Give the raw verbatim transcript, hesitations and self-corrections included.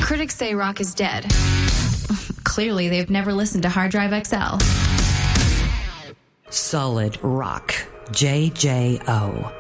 Critics say rock is dead. Clearly, they've never listened to Hard Drive X L. Solid Rock. J J O.